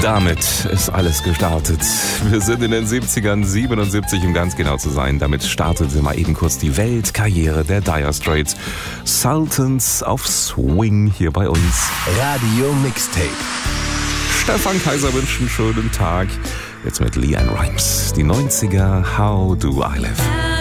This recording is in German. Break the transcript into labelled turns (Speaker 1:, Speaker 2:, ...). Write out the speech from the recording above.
Speaker 1: Damit ist alles gestartet. Wir sind in den 70ern, 77 um ganz genau zu sein. Damit startete mal eben kurz die Weltkarriere der Dire Straits. Sultans of Swing hier bei uns.
Speaker 2: Radio Mixtape.
Speaker 1: Stefan Kaiser wünscht einen schönen Tag. Jetzt mit LeAnn Rimes. Die 90er, How Do I Live?